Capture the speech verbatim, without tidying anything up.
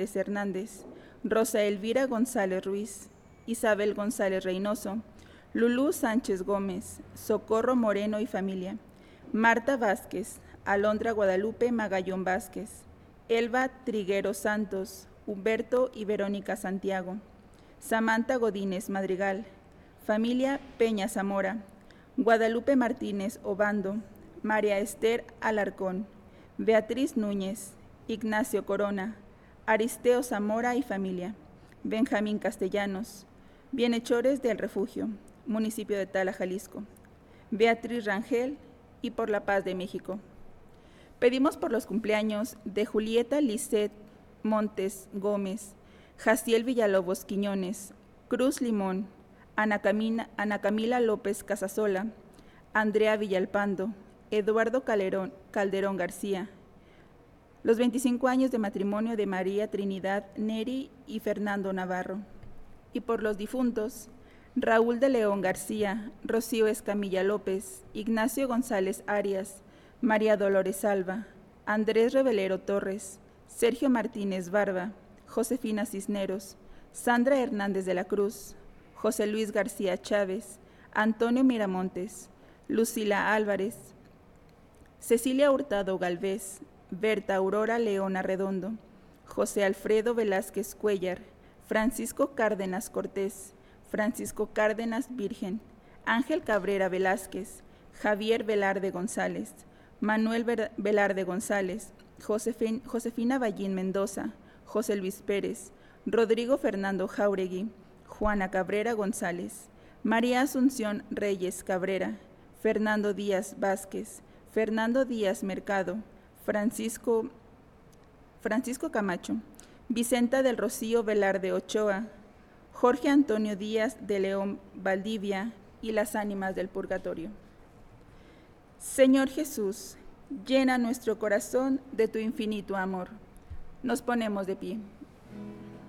Hernández Hernández, Rosa Elvira González Ruiz, Isabel González Reynoso, Lulú Sánchez Gómez, Socorro Moreno y familia, Marta Vázquez, Alondra Guadalupe Magallón Vázquez, Elba Triguero Santos, Humberto y Verónica Santiago, Samantha Godínez Madrigal, familia Peña Zamora, Guadalupe Martínez Obando, María Esther Alarcón, Beatriz Núñez, Ignacio Corona, Aristeo Zamora y familia, Benjamín Castellanos, Bienhechores del Refugio, municipio de Tala, Jalisco, Beatriz Rangel y por la paz de México. Pedimos por los cumpleaños de Julieta Lisset Montes Gómez, Jaciel Villalobos Quiñones, Cruz Limón, Ana Camila, Ana Camila López Casasola, Andrea Villalpando, Eduardo Calderón, Calderón García, los veinticinco años de matrimonio de María Trinidad Neri y Fernando Navarro, y por los difuntos, Raúl de León García, Rocío Escamilla López, Ignacio González Arias, María Dolores Alba, Andrés Revelero Torres, Sergio Martínez Barba, Josefina Cisneros, Sandra Hernández de la Cruz, José Luis García Chávez, Antonio Miramontes, Lucila Álvarez, Cecilia Hurtado Galvez, Berta Aurora Leona Redondo, José Alfredo Velázquez Cuellar, Francisco Cárdenas Cortés, Francisco Cárdenas Virgen, Ángel Cabrera Velázquez, Javier Velarde González, Manuel Velarde González, Josefin, Josefina Ballín Mendoza, José Luis Pérez, Rodrigo Fernando Jauregui, Juana Cabrera González, María Asunción Reyes Cabrera, Fernando Díaz Vázquez, Fernando Díaz Mercado, Francisco, Francisco Camacho, Vicenta del Rocío Velarde Ochoa, Jorge Antonio Díaz de León Valdivia y las ánimas del purgatorio. Señor Jesús, llena nuestro corazón de tu infinito amor. Nos ponemos de pie.